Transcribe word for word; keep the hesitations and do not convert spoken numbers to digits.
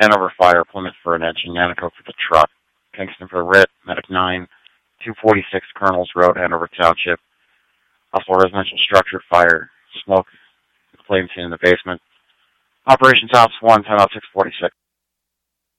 Hanover Fire, Plymouth for an engine, Yanako for the truck, Kingston for Rit, Medic nine, two forty-six Colonels Road, Hanover Township, Hustle Residential Structure Fire, Smoke, flame seen in the basement. Operations Ops one, ten oh six forty-six.